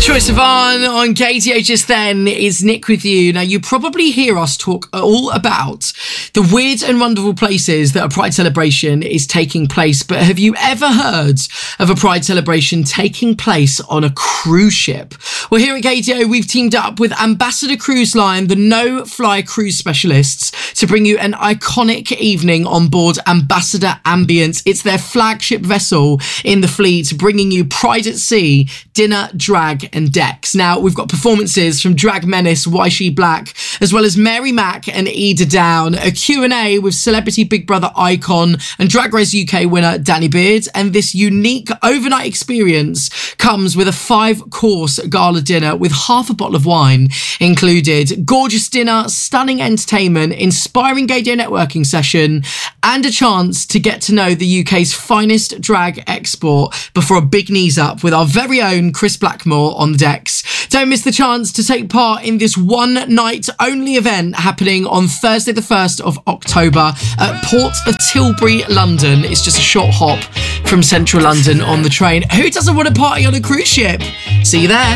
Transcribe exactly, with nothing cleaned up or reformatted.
Troye Sivan on K T O just then. Is Nick with you. Now, you probably hear us talk all about the weird and wonderful places that a Pride celebration is taking place, but have you ever heard of a Pride celebration taking place on a cruise ship? Well, here at K T O, we've teamed up with Ambassador Cruise Line, the no-fly cruise specialists, to bring you an iconic evening on board Ambassador Ambience. It's their flagship vessel in the fleet, bringing you Pride at Sea, dinner, drag, and decks. Now, we've got performances from drag menace Why She Black, as well as Mary Mack and Eda Down, a Q and A with celebrity Big Brother icon and Drag Race U K winner Danny Beard, and this unique overnight experience comes with a five-course gala dinner with half a bottle of wine included, gorgeous dinner, stunning entertainment, inspiring gay day networking session, and a chance to get to know the U K's finest drag export before a big knees up with our very own Chris Blackmore on the decks. Don't miss the chance to take part in this one night only event happening on Thursday the first of October at Port of Tilbury, London. It's just a short hop from central London on the train. Who doesn't want to party on a cruise ship? See you there.